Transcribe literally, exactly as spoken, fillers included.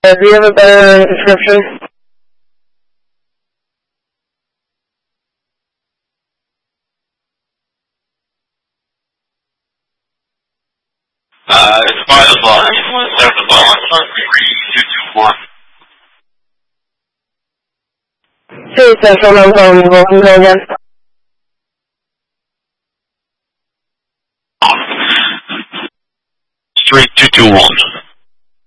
Uh, do you have a better description? Uh, it's part of the law. Start the ball. three two two one. Two Central, I'm calling you. Welcome to again. three two two one.